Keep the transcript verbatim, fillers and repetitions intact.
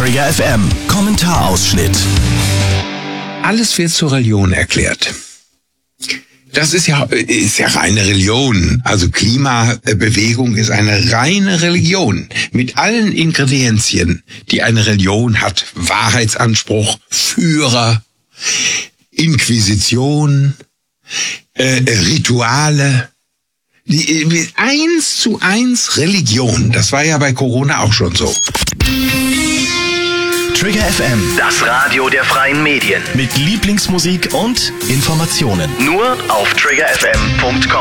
Trigger F M Kommentarausschnitt. Alles wird zur Religion erklärt. Das ist ja, ist ja reine Religion. Also Klimabewegung ist eine reine Religion. Mit allen Ingredienzien, die eine Religion hat. Wahrheitsanspruch, Führer, Inquisition, äh, Rituale. Die, eins zu eins Religion. Das war ja bei Corona auch schon so. Trigger F M, Das Radio der freien Medien. mit Lieblingsmusik und Informationen. Nur auf trigger f m punkt com.